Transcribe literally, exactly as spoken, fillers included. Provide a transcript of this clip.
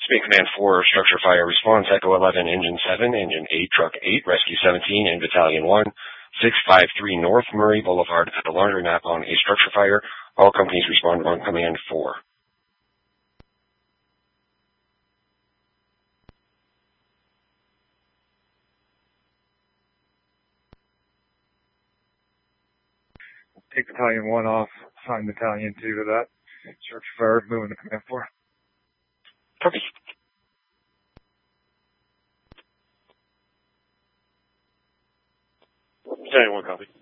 Space Command four, Structure Fire Response, Echo eleven, Engine seven, Engine eight, Truck eight, Rescue seventeen, and Battalion one, six five three North Murray Boulevard at the laundromat on a structure fire. All companies respond on Command four. Take Battalion one off, assign Battalion two to that. Structure fire, moving to Command four. Copy. Battalion one, copy.